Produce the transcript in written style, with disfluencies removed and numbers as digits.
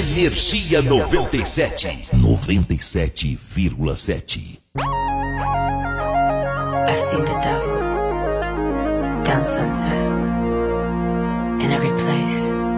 Energia 97. 97,7. I've seen the devil down Sunset, in every place.